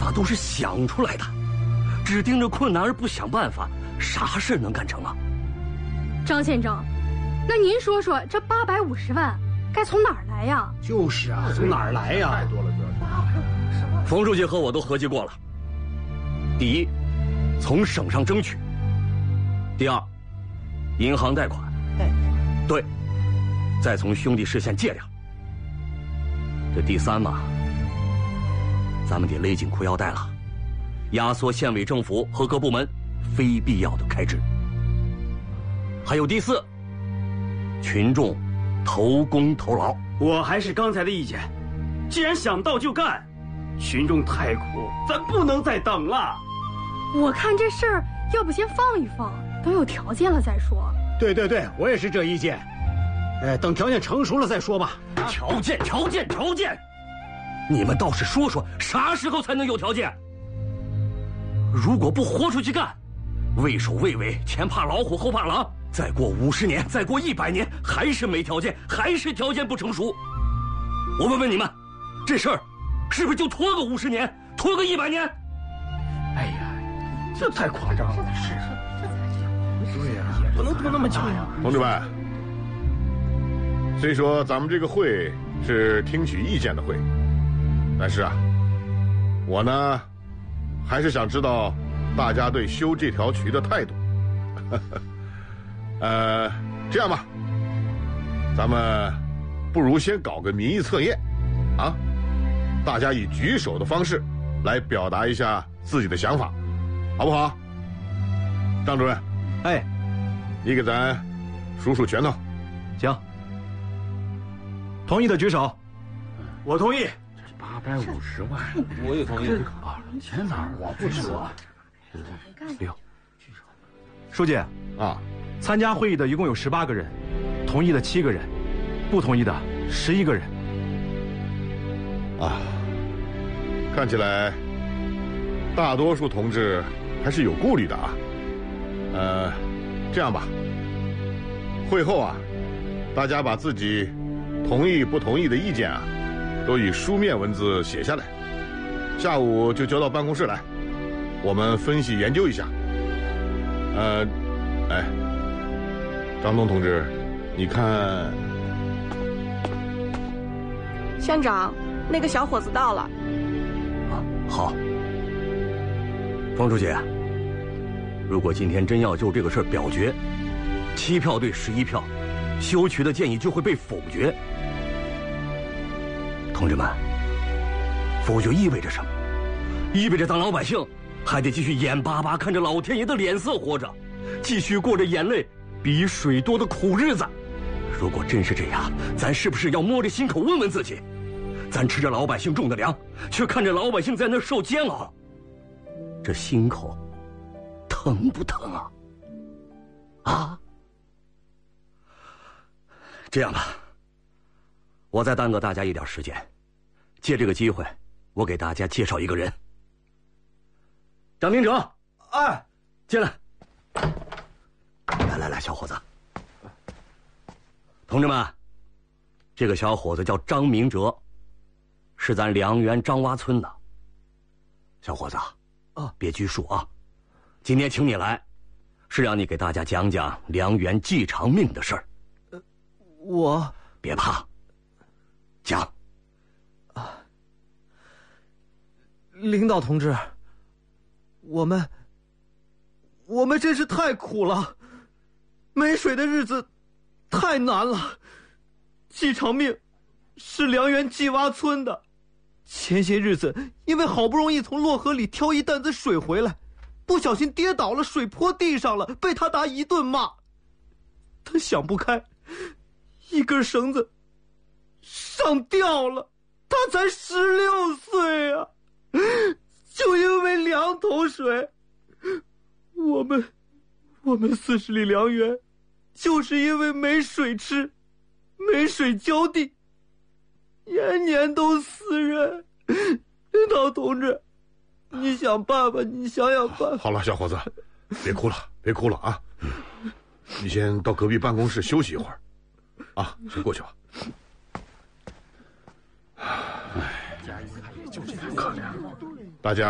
法都是想出来的，只盯着困难而不想办法，啥事能干成啊？ 张县长，那您说说，这850万该从哪儿来呀？ 就是啊，从哪儿来呀？ 太多了，这冯书记和我都合计过了。第一，从省上争取；第二，银行贷款；对，再从兄弟市县借点。这第三嘛，咱们得勒紧裤腰带了，压缩县委政府和各部门非必要的开支。还有第四，群众投工投劳。 我还是刚才的意见，既然想到就干，群众太苦，咱不能再等了。 我看这事儿要不先放一放，等有条件了再说。 对，我也是这意见。等条件成熟了再说吧。 条件！你们倒是说说，啥时候才能有条件？如果不豁出去干，畏首畏尾，前怕老虎后怕狼，再过50年，再过100年，还是没条件，还是条件不成熟。我问你们，这事儿是不是就拖个50年，拖个100年？ 哎呀，这太夸张了。是，对呀，也不能拖那么久呀。 同志们，虽说咱们这个会是听取意见的会，但是啊，我呢，还是想知道大家对修这条渠的态度。这样吧，咱们不如先搞个民意测验，啊，大家以举手的方式来表达一下自己的想法，好不好？张主任， 哎， 你给咱数数拳头。 行。同意的举手。 我同意。 这是850万， 我也同意。 钱哪儿？我不说。 6。书记啊， 参加会议的一共有18个人，同意的7个人，不同意的11个人。 啊，看起来大多数同志还是有顾虑的啊。这样吧，会后啊，大家把自己同意不同意的意见啊，都以书面文字写下来，下午就交到办公室来，我们分析研究一下。张东同志，你看。 县长，那个小伙子到了。 啊，好。方书记，如果今天真要就这个事儿表决，7票对11票，修渠的建议就会被否决。同志们，否决意味着什么？意味着咱老百姓还得继续眼巴巴看着老天爷的脸色活着，继续过着眼泪比水多的苦日子。如果真是这样，咱是不是要摸着心口问问自己，咱吃着老百姓种的粮，却看着老百姓在那受煎熬，这心口疼不疼啊？啊？这样吧，我再耽搁大家一点时间，借这个机会，我给大家介绍一个人。张明哲， 哎， 进来。来，小伙子。同志们，这个小伙子叫张明哲，是咱梁园张洼村的。小伙子，别拘束啊！今天请你来，是让你给大家讲讲梁园季长命的事儿。 我别怕，讲。 领导同志，我们真是太苦了，没水的日子太难了。季长命是梁园季洼村的，前些日子因为好不容易从洛河里挑一担子水回来，不小心跌倒了，水泼地上了，被他打一顿骂。他想不开，一根绳子上吊了，他才16岁啊，就因为2桶水，我们40里梁园就是因为没水吃，没水浇地，年年都死人。领导同志，你想办法，你想想办法。 好了，小伙子，别哭了啊！你先到隔壁办公室休息一会儿，啊，先过去吧。哎，就这样可怜，大家。